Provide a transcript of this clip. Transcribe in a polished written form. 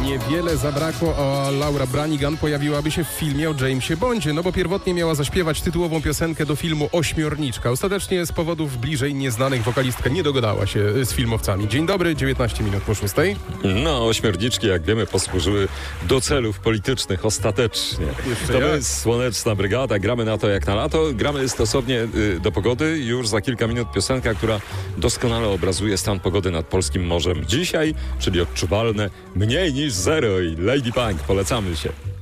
Niewiele zabrakło, a Laura Branigan pojawiłaby się w filmie o Jamesie Bondzie, no bo pierwotnie miała zaśpiewać tytułową piosenkę do filmu Ośmiorniczka. Ostatecznie z powodów bliżej nieznanych wokalistka nie dogadała się z filmowcami. Dzień dobry, 19 minut po 6. No, ośmiorniczki, jak wiemy, posłużyły do celów politycznych ostatecznie. To jest Słoneczna Brygada, gramy na to jak na lato, gramy stosownie do pogody. Już za kilka minut piosenka, która doskonale obrazuje stan pogody nad polskim morzem dzisiaj, czyli odczuwalne mniej niż zero i Lady Punk, polecamy się.